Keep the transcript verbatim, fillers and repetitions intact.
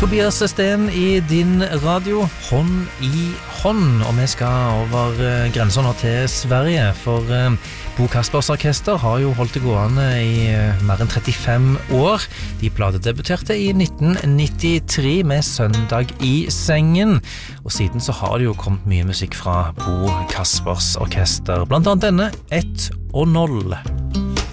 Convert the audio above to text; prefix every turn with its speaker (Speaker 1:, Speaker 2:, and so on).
Speaker 1: Tobias Sten i din radio, hånd i hånd, og vi skal over eh, grensen nå til Sverige, for eh, Bo Kaspers Orkester har jo holdt det gående i eh, mer enn trettifem år. De platedebuterte i nitten nittitre med Søndag i sengen, og siden så har det jo kommet mye musikk fra Bo Kaspers Orkester, blant annet denne ett og null.